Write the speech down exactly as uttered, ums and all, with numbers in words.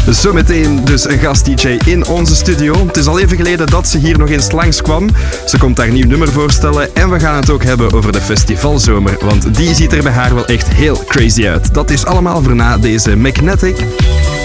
Zometeen dus een gast-D J in onze studio. Het is al even geleden dat ze hier nog eens langskwam. Ze komt haar nieuw nummer voorstellen en we gaan het ook hebben over de festivalzomer, want die ziet er bij haar wel echt heel crazy uit. Dat is allemaal voor na deze Magnetic.